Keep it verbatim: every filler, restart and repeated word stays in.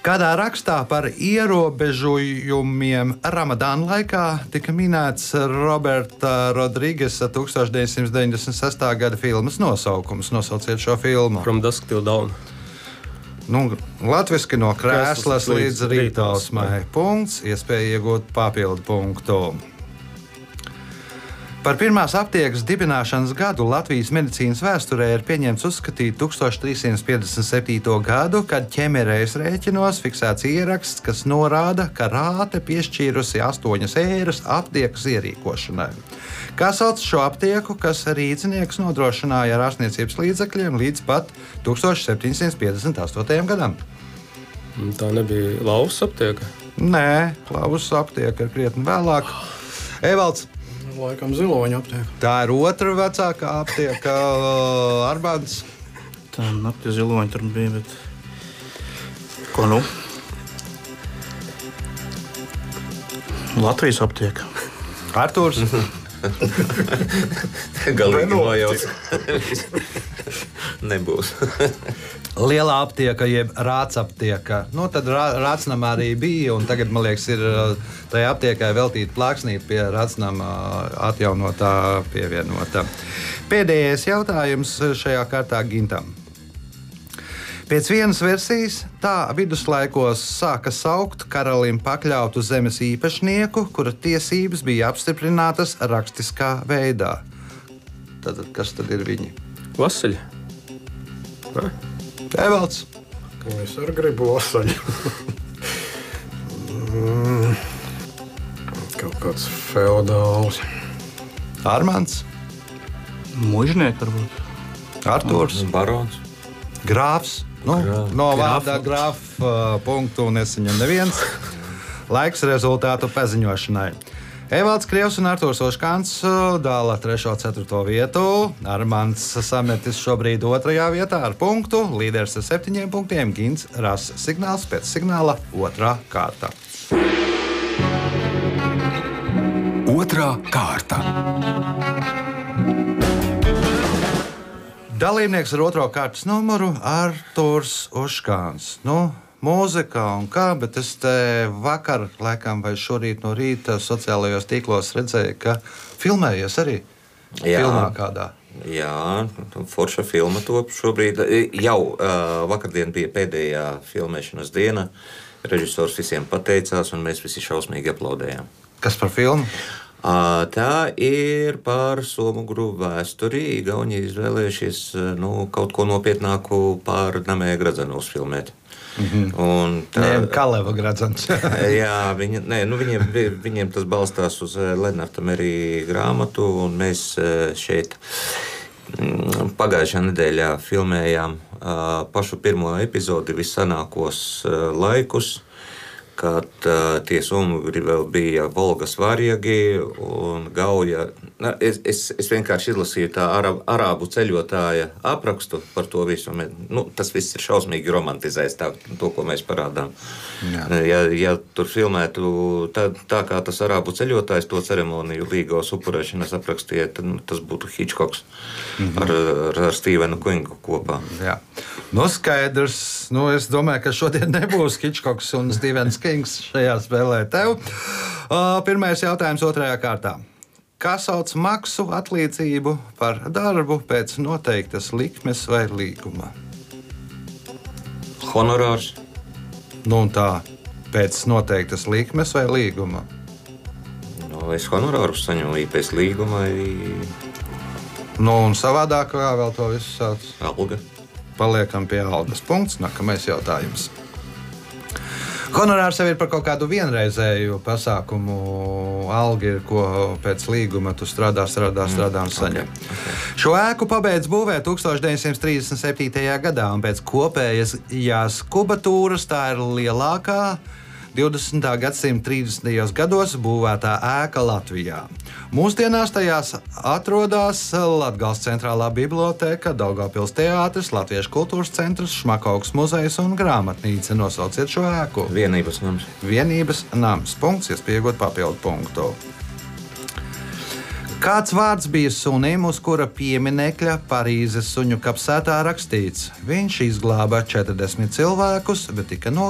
Kādā rakstā par ierobežojumiem Ramadāna laikā tika minēts Roberta Rodrigesa tūkstoš deviņsimt deviņdesmit sestā gada filmas nosaukums? Nosauciet šo filmu. From Dusk Till Dawn. Nu, latviski no krēslas Krēslas līdz līdz rītausmai. Punkts, iespēja iegūt papildu punktu. Par pirmās aptiekas dibināšanas gadu Latvijas medicīnas vēsturē ir pieņemts uzskatīt tūkstoš trīssimts piecdesmit septīto gadu, kad ķemerejas rēķinos fiksēts ieraksts, kas norāda, ka Rāte piešķīrusi astoņas ēras aptiekas ierīkošanai. Kā sauc šo aptieku, kas rīcinieks nodrošināja ar ārstniecības līdzekļiem līdz pat tūkstoš septiņsimt piecdesmit astotajam gadam? Tā nebija Lauvas aptieka? Nē, Lauvas aptieka ir krietni vēlāk. Evalds. Laikam Ziloņa aptieka. Tā ir otra vecākā aptieka. Arbāns. Tā nakti Ziloņa tur bija, bet... Ko nu? Latvijas aptieka. Artūrs. Galīgi nojauts. Nebūs. Lielā aptieka, jeb Rāts aptieka. Nu, tad Rātsnamā arī bija, un tagad, man liekas, ir tajā aptiekai veltīta plāksnīte pie Rātsnamā atjaunotā, pievienotā. Pēdējais jautājums šajā kārtā Gintam. Pēc vienas versijas tā viduslaikos sāka saukt karalim pakļautu zemes īpašnieku, kura tiesības bija apstiprinātas rakstiskā veidā. Tad, kas tad ir viņi? Vasaļi. Evalds. Es arī gribu vasaļu. mm, kaut kāds feodāls. Armands. Mužnieki varbūt. Artūrs. Barons. Grāfs. Nu, Grāf. no vārdā grāfa uh, punktu nesaņem neviens. Laiks rezultātu paziņošanai. Evalds Krievs un Artūrs Oškāns dala trešo ceturto vietu. Armands Sametis šobrīd otrajā vietā ar punktu. Līderis ar septiņiem punktiem. Gins rasa signāls pēc signāla otrā kārta. Otrā kārta. Dalībnieks ar otro kārtas numuru Artūrs Oškāns. Nu, mūzika un kā, bet es te vakar, laikam, vai šorīt no rīta sociālajos tīklos redzēju, ka filmējies arī Jā. filmā kādā. Jā, forša filma top šobrīd. Jau uh, vakardien bija pēdējā filmēšanas diena. Režisors visiem pateicās, un mēs visi šausmīgi aplaudējām. Kas par filmu? Uh, tā ir par Somugru vēsturi. Igauni izvēlējušies nu, kaut ko nopietnāku par Namēja Gradzenu uzfilmēt. Mhm. Un tā, Nē, Kaleva Gradzens. jā, viņi, nē, nu viņiem, viņiem tas balstās uz Lenarta Merī grāmatu, un mēs šeit pagājušajā nedēļā filmējām pašu pirmo epizodi vissanākos laikus, kad uh, tie somugri vēl bija Volgas variegi un gauja. Na, es, es, es vienkārši izlasīju tā arab, arābu ceļotāja aprakstu par to visu. Nu, tas viss ir šausmīgi romantizēts, tā, to, ko mēs parādām. Ja, ja tur filmētu tā, tā kā tas arābu ceļotājs to ceremoniju līgos upurēšanas aprakstīja, tad nu, tas būtu Hitchcocks mm-hmm. ar, ar, ar Stevenu Kingu kopā. Jā. Nu, skaidrs. Nu, es domāju, ka šodien nebūs Hitchcocks un Stevens Kings šajā spēlē tev. Uh, pirmais jautājums otrajā kārtā. Kā sauc maksu atlīdzību par darbu pēc noteiktas likmes vai līguma? Honorārs. Nu, un tā, pēc noteiktas likmes vai līguma? Nu, es honorāru saņemu pēc līguma. Nu, un savādāk, kā vēl to visu sauc? Alga. Paliekam pie algas. Punkts. Nākamais jautājums. Honorārs jau ir par kaut kādu vienreizēju pasākumu. Alga ir, ko pēc līguma tu strādā, strādā, strādā un saņem. Okay. Okay. Šo ēku pabeidz būvēt tūkstoš deviņsimt trīsdesmit septītajā gadā, un pēc kopējās kubatūras tā ir lielākā divdesmitā gadsimta trīsdesmitajos gados būvētā ēka Latvijā. Mūsdienās tajās atrodas Latgales centrālā bibliotēka, Daugavpils teātris, Latviešu kultūras centrs, Šmakaugas muzejs un grāmatnīca. Nosauciet šo ēku. Vienības nams. Vienības nams. Punkts, iespējot papildu punktu. Kāds vārds bija sunim, uz kura pieminekļa Parīzes suņu kapsētā rakstīts? Viņš izglāba četrdesmit cilvēkus, bet tika nogalināts